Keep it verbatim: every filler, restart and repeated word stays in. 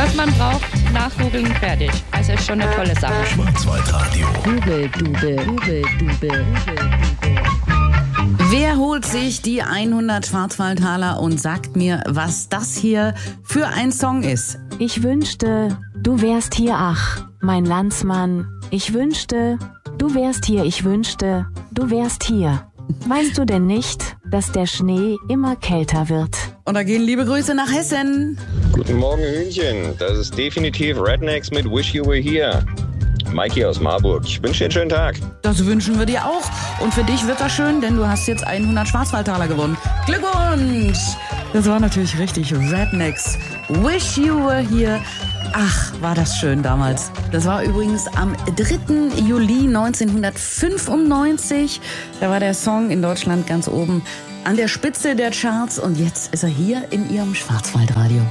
Was man braucht, nachgoogeln, fertig. Also ist schon eine tolle Sache. Schwarzwaldradio. Dubel, Dubel, Dubel, Dubel. Wer holt sich die hundert Schwarzwaldtaler und sagt mir, was das hier für ein Song ist? Ich wünschte, du wärst hier, ach, mein Landsmann. Ich wünschte, du wärst hier, ich wünschte, du wärst hier. Weißt du denn nicht, dass der Schnee immer kälter wird? Und da gehen liebe Grüße nach Hessen. Guten Morgen, Hühnchen. Das ist definitiv Rednecks mit Wish You Were Here. Mike hier aus Marburg. Ich wünsche dir einen schönen Tag. Das wünschen wir dir auch. Und für dich wird das schön, denn du hast jetzt hundert Schwarzwaldtaler gewonnen. Glückwunsch! Das war natürlich richtig. Rednecks. Wish You Were Here. Ach, war das schön damals. Das war übrigens am dritten Juli neunzehnhundertfünfundneunzig. Da war der Song in Deutschland ganz oben an der Spitze der Charts. Und jetzt ist er hier in Ihrem Schwarzwaldradio.